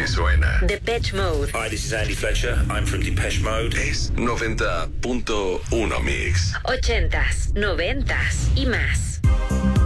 suena. Depeche Mode. Hi, this is Andy Fletcher. I'm from Depeche Mode. Es 90.1 Mix. 80s, 90s y más.